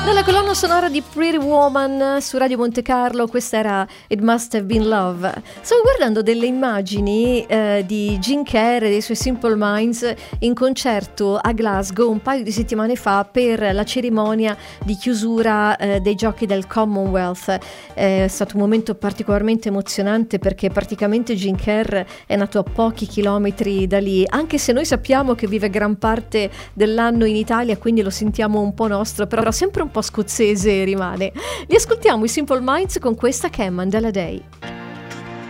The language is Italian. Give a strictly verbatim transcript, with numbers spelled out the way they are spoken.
Dalla colonna sonora di Pretty Woman su Radio Monte Carlo, questa era It Must Have Been Love. Stavo guardando delle immagini eh, di Gene Kerr e dei suoi Simple Minds in concerto a Glasgow un paio di settimane fa per la cerimonia di chiusura eh, dei giochi del Commonwealth. È stato un momento particolarmente emozionante perché praticamente Gene Kerr è nato a pochi chilometri da lì, anche se noi sappiamo che vive gran parte dell'anno in Italia, quindi lo sentiamo un po' nostro, però sempre un po' scozzese rimane. Li ascoltiamo i Simple Minds con questa che è Mandela Day.